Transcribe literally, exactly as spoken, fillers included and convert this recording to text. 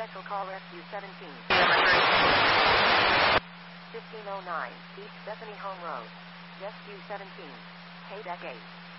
Special call Rescue seventeen. fifteen oh nine, East Bethany Home Road. Rescue seventeen. Haydeck eight.